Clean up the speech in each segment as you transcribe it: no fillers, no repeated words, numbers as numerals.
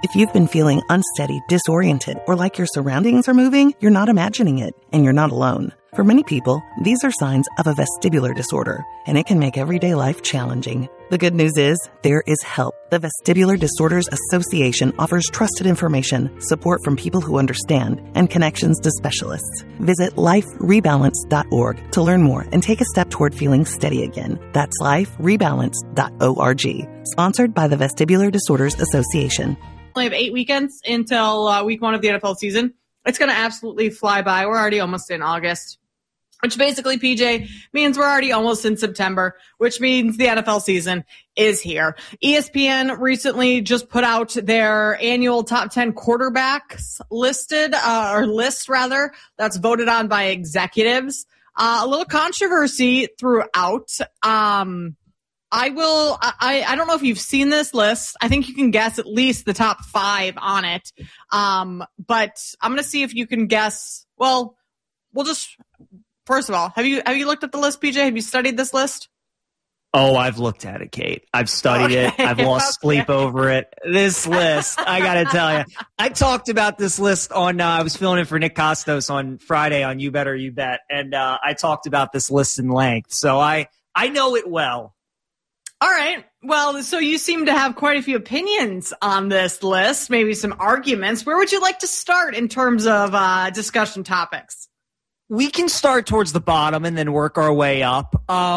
If you've been feeling unsteady, disoriented, or like your surroundings are moving, you're not imagining it, and you're not alone. For many people, these are signs of a vestibular disorder, and it can make everyday life challenging. The good news is, there is help. The Vestibular Disorders Association offers trusted information, support from people who understand, and connections to specialists. Visit liferebalance.org to learn more and take a step toward feeling steady again. That's liferebalance.org. Sponsored by the Vestibular Disorders Association. We have 8 weekends until week 1 of the NFL season. It's going to absolutely fly by. We're already almost in August, which basically, PJ, means we're already almost in September, which means the NFL season is here. ESPN recently just put out their annual top 10 quarterbacks list that's voted on by executives. A little controversy throughout. I don't know if you've seen this list. I think you can guess at least the top 5 on it. But I'm going to see if you can guess. Well, first of all, have you looked at the list, PJ? Have you studied this list? Oh, I've looked at it, Kate. I've studied it. I've lost sleep over it. This list, I got to tell you, I talked about this list on, I was filling in for Nick Costos on Friday on You Better You Bet. And, I talked about this list in length. So I know it well. All right. Well, so you seem to have quite a few opinions on this list, maybe some arguments. Where would you like to start in terms of discussion topics? We can start towards the bottom and then work our way up.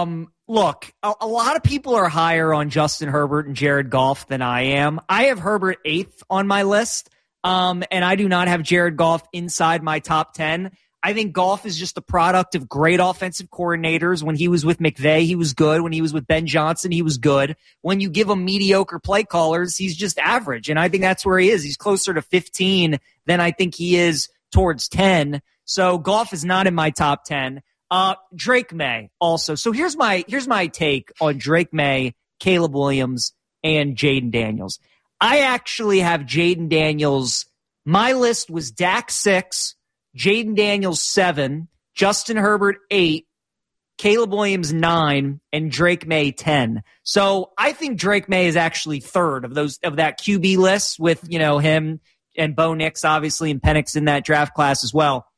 Look, a lot of people are higher on Justin Herbert and Jared Goff than I am. I have Herbert 8th on my list, and I do not have Jared Goff inside my top 10. I think Goff is just a product of great offensive coordinators. When he was with McVay, he was good. When he was with Ben Johnson, he was good. When you give him mediocre play callers, he's just average. And I think that's where he is. He's closer to 15 than I think he is towards 10. So Goff is not in my top 10. Drake May also. So here's my take on Drake May, Caleb Williams, and Jaden Daniels. I actually have Jaden Daniels. My list was Dak 6, Jaden Daniels 7, Justin Herbert 8, Caleb Williams 9, and Drake May 10. So I think Drake May is actually third of that QB list with, him and Bo Nix, obviously, and Penix in that draft class as well.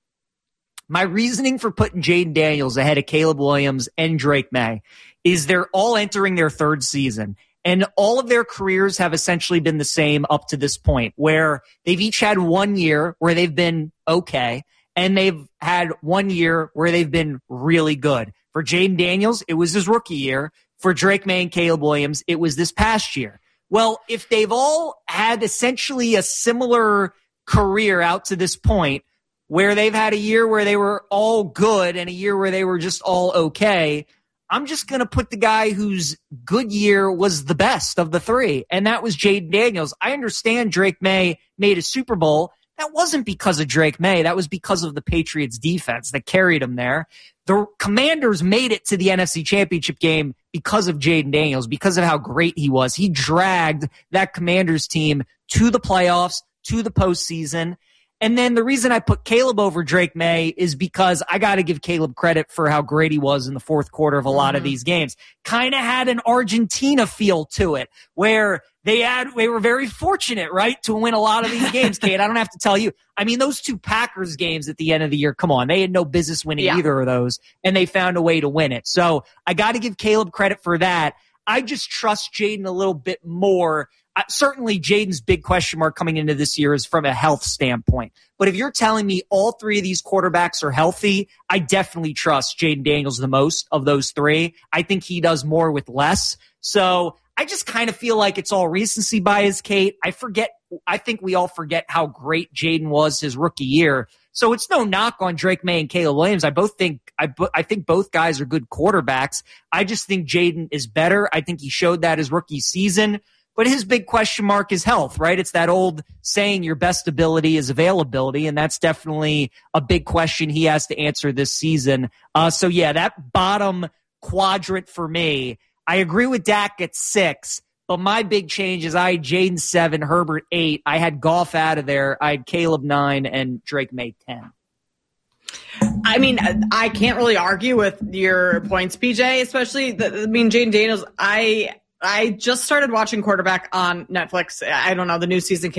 My reasoning for putting Jaden Daniels ahead of Caleb Williams and Drake May is they're all entering their third season. And all of their careers have essentially been the same up to this point, where they've each had 1 year where they've been okay, and they've had 1 year where they've been really good. For Jaden Daniels, it was his rookie year. For Drake May and Caleb Williams, it was this past year. Well, if they've all had essentially a similar career out to this point, where they've had a year where they were all good and a year where they were just all okay, I'm just going to put the guy whose good year was the best of the three, and that was Jaden Daniels. I understand Drake May made a Super Bowl. That wasn't because of Drake May. That was because of the Patriots defense that carried him there. The Commanders made it to the NFC Championship game because of Jaden Daniels, because of how great he was. He dragged that Commanders team to the playoffs, to the postseason. And then the reason I put Caleb over Drake May is because I got to give Caleb credit for how great he was in the fourth quarter of a lot of these games. Kind of had an Argentina feel to it, where they were very fortunate, right, to win a lot of these games, Kate. I don't have to tell you. I mean, those two Packers games at the end of the year, come on, they had no business winning either of those, and they found a way to win it. So I got to give Caleb credit for that. I just trust Jaden a little bit more. Certainly, Jaden's big question mark coming into this year is from a health standpoint. But if you're telling me all three of these quarterbacks are healthy, I definitely trust Jaden Daniels the most of those three. I think he does more with less. So I just kind of feel like it's all recency bias, Kate. I think we all forget how great Jaden was his rookie year. So it's no knock on Drake May and Caleb Williams. I think both guys are good quarterbacks. I just think Jaden is better. I think he showed that his rookie season. But his big question mark is health, right? It's that old saying, your best ability is availability, and that's definitely a big question he has to answer this season. So, that bottom quadrant for me, I agree with Dak at 6, but my big change is I had Jaden 7, Herbert 8. I had Goff out of there. I had Caleb 9, and Drake May 10. I mean, I can't really argue with your points, PJ, especially, Jaden Daniels, I just started watching quarterback on Netflix. I don't know, the new season